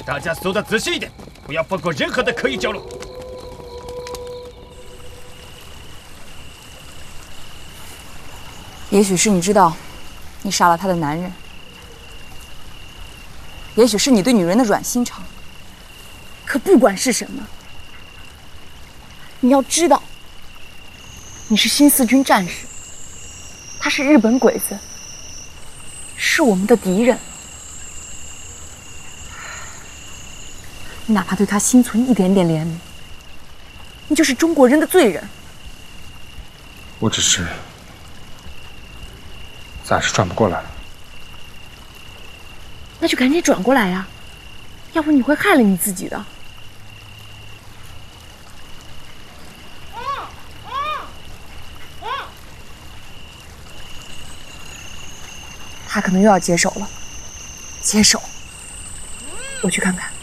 大家搜得仔细一点，不要放过任何的可疑角落。 也许是你知道，你杀了他的男人；也许是你对女人的软心肠。可不管是什么，你要知道，你是新四军战士，他是日本鬼子，是我们的敌人。你哪怕对他心存一点点怜悯，你就是中国人的罪人。 我只是暂时转不过来。 那就赶紧转过来呀，要不你会害了你自己的。他可能又要接手了，接手，我去看看。